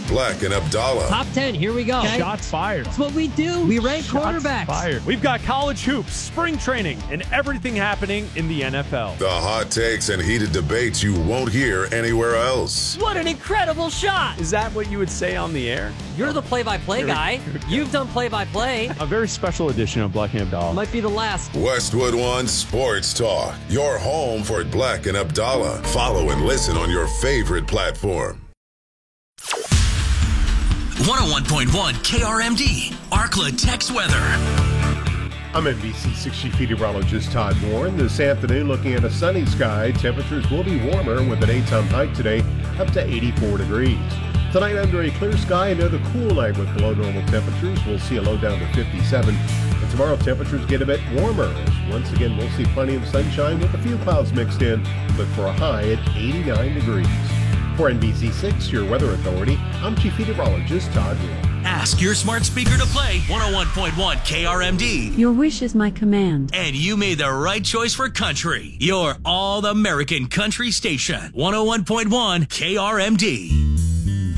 Black and Abdallah. Top 10, here we go. Okay. Shots fired. That's what we do. We rank quarterbacks. Fired. We've got college hoops, spring training, and everything happening in the NFL. The hot takes and heated debates you won't hear anywhere else. What an incredible shot. Is that what you would say on the air? You're the play-by-play guy. You've done play-by-play. A very special edition of Black and Abdallah. Might be the last. Westwood One Sports Talk. Your home for Black and Abdallah. Follow and listen on your favorite platform. 101.1 KRMD, Arkla Tex Weather. I'm NBC6 Chief Meteorologist Todd Warren. This afternoon, looking at a sunny sky, temperatures will be warmer with a daytime high today up to 84 degrees. Tonight, under a clear sky, another cool night with below normal temperatures. We'll see a low down to 57. And tomorrow, temperatures get a bit warmer. As once again, we'll see plenty of sunshine with a few clouds mixed in, but for a high at 89 degrees. For NBC6, your weather authority, I'm Chief Meteorologist Todd Warren. Ask your smart speaker to play 101.1 KRMD. Your wish is my command. And you made the right choice for country. Your all-American country station, 101.1 KRMD.